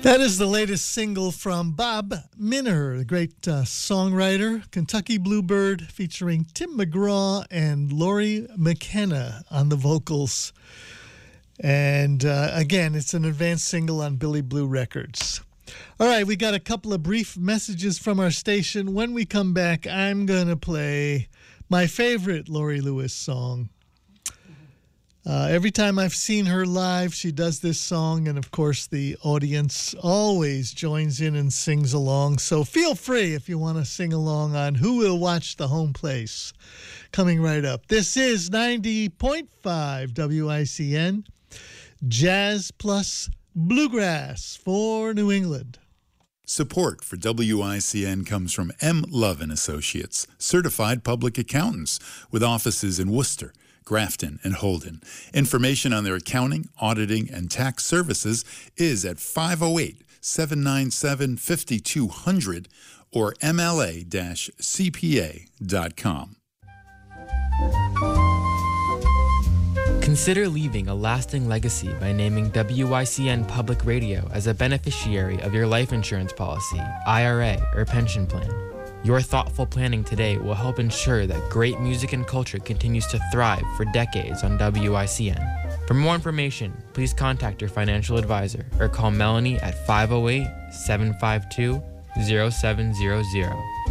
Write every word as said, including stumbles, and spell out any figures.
That is the latest single from Bob Minner, the great uh, songwriter, Kentucky Bluebird, featuring Tim McGraw and Lori McKenna on the vocals. And uh, again, it's an advanced single on Billy Blue Records. All right, we got a couple of brief messages from our station. When we come back, I'm going to play my favorite Lori Lewis song. Uh, every time I've seen her live, she does this song, and of course the audience always joins in and sings along. So feel free if you want to sing along on Who Will Watch the Home Place. Coming right up. This is ninety point five W I C N, Jazz plus Bluegrass for New England. Support for W I C N comes from M. Love and Associates, certified public accountants with offices in Worcester, Grafton, and Holden. Information on their accounting, auditing, and tax services is at five oh eight, seven nine seven, five two zero zero or M L A C P A dot com. Consider leaving a lasting legacy by naming W I C N Public Radio as a beneficiary of your life insurance policy, I R A, or pension plan. Your thoughtful planning today will help ensure that great music and culture continues to thrive for decades on W I C N. For more information, please contact your financial advisor or call Melanie at five oh eight, seven five two, oh seven zero zero.